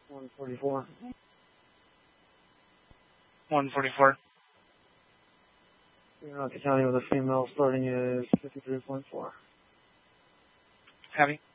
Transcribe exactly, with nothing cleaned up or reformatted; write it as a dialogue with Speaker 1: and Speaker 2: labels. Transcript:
Speaker 1: one forty-four.
Speaker 2: one forty-four.
Speaker 1: Rocky County with a female starting is fifty-three point four.
Speaker 2: Heavy.